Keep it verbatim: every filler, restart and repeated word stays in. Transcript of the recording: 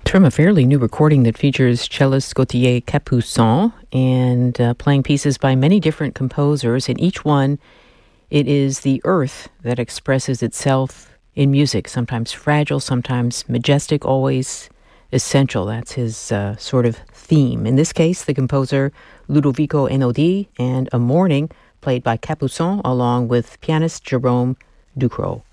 from a fairly new recording that features cellist Gauthier Capuçon and uh, playing pieces by many different composers. In each one, it is the earth that expresses itself in music, sometimes fragile, sometimes majestic, always essential. That's his uh, sort of theme. In this case, the composer Ludovico Einaudi, and A Morning, played by Capuçon along with pianist Jerome Ducrot.